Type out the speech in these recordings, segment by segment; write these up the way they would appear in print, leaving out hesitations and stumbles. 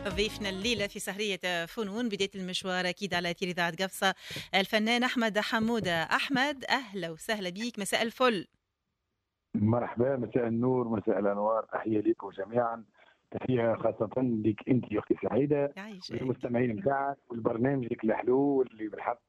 ضيفنا الليلة في سهرية فنون بداية المشوار أكيد على أثير إذاعة قفصة الفنان أحمد حمودة. أحمد أهلا وسهلا بيك، مساء الفل. مرحبا، مساء النور، مساء الانوار، تحيه لكم جميعا. تحيه خاصه لك انت يا اختي سعيده يعيشك. والمستمعين بتاعك والبرنامجك الحلو واللي بالحق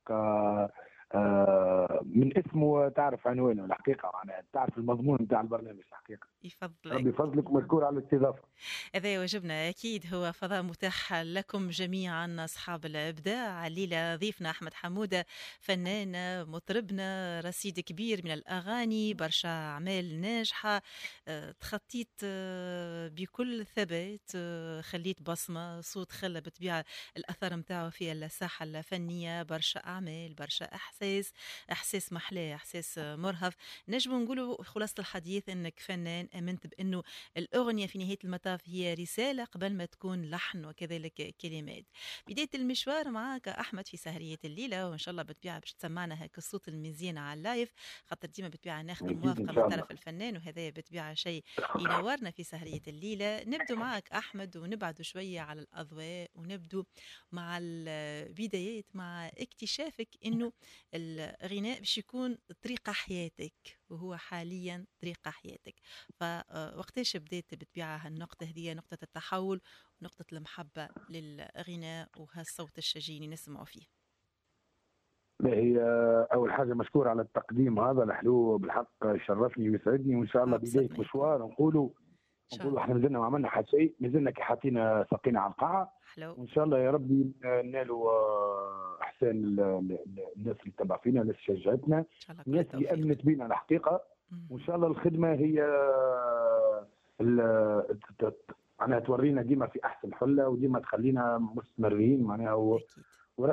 من اسمه تعرف عنوانه الحقيقه، معناها تعرف المضمون بتاع البرنامج الحقيقه. ربي يفضلك. يفضلك ومشكور على الاستضافه. هذا واجبنا أكيد، هو فضاء متاح لكم جميعا أصحاب الإبداع. الليلة ضيفنا أحمد حمودة، فنان مطربنا، رصيد كبير من الأغاني، برشا أعمال ناجحة. تخطيت بكل ثبات، خليت بصمة، صوت خلى بطبيعة الأثر متاعه في الساحة الفنية، برشا أعمال، برشا إحساس محلاه، إحساس مرهف. نجم نقولوا خلاصة الحديث أنك فنان آمنت بأنه الأغنية في نهاية المطاف هي رسالة قبل ما تكون لحن وكذلك كلمات. بداية المشوار معك أحمد في سهرية الليلة، وإن شاء الله بتبيع باش تسمعنا هيك الصوت المزيان على اللايف، خاطر ديما بتبيع ناخذ اكيد ان موافقة من شاء الله. طرف الفنان، وهذا بتبيع شيء ينورنا في سهرية الليلة. نبدو معك أحمد ونبعد شوية على الأضواء، ونبدو مع البدايات، مع اكتشافك أنه الغناء باش يكون طريقة حياتك، وهو حاليا طريقة حياتك. فوقتاش بديت بتبيع هالنقطة هذه، نقطة التحول ونقطة المحبة للغناء وهالصوت الشجي اللي نسمعه فيه؟ لا، هي اول حاجه مشكور على التقديم هذا الحلو، بالحق شرفني ويسعدني، وان شاء الله أبسط بدايه ما يكون. مشوار نقولوا. إن شاء الله. احنا مازلنا ما عملنا حتى شيء، مازلنا كي حاطين ساقينا على القاعه. حلو. وان شاء الله يا ربي نالوا احسان الناس اللي تبع فينا، الناس اللي شجعتنا، إن شاء الله كل الناس اللي التوفيق. امنت بينا الحقيقه. وان شاء الله الخدمه هي معناها تورينا ديما في احسن حله، وديما تخلينا مستمرين معناها أكيد.